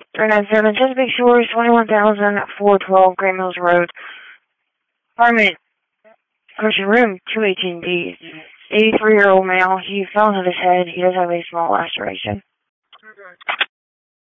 397 Chesapeake Shores, 21,412 Grand Mills Road. Apartment, Christian room 218D. 83-year-old male. He fell on his head. He does have a small laceration.